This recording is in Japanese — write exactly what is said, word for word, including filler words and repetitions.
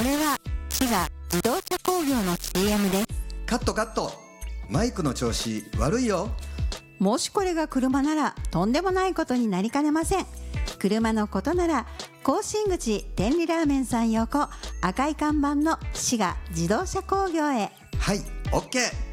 これは滋賀自動車工業の シーエム です。 カットカット、マイクの調子悪いよ。 もしこれが車ならとんでもないことになりかねません。車のことなら甲信口天理ラーメンさん横赤い看板の滋賀自動車工業へ。 はい、オッケー。